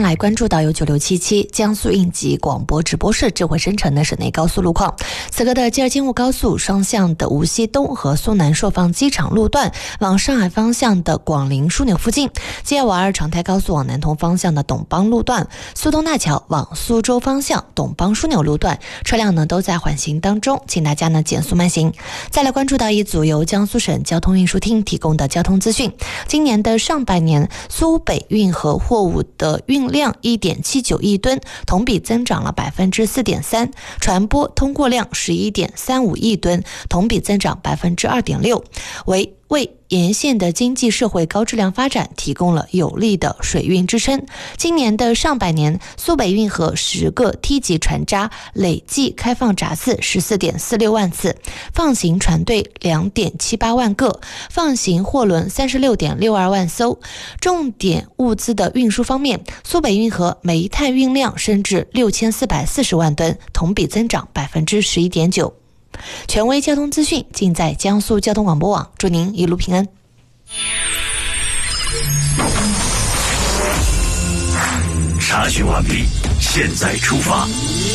来关注到由9677江苏应急广播直播室智慧生成的省内高速路况。此刻的京沪高速双向的无锡东和苏南朔放机场路段往上海方向的广陵枢纽附近，G252长台高速往南通方向的董邦路段、苏东大桥往苏州方向董邦枢纽路段车辆呢都在缓行当中，请大家呢减速慢行。再来关注到一组由江苏省交通运输厅提供的交通资讯。今年的上半年，苏北运河货物的运量 1.79 亿吨，同比增长了 4.3%， 船舶通过量 11.35 亿吨，同比增长 2.6%， 为沿线的经济社会高质量发展提供了有力的水运支撑。今年的上半年，苏北运河10个梯级船闸累计开放闸次 14.46 万次，放行船队 2.78 万个，放行货轮 36.62 万艘。重点物资的运输方面，苏北运河煤炭运量升至 6440万吨，同比增长 11.9%。权威交通资讯尽在江苏交通广播网，祝您一路平安。 查询完毕，现在出发。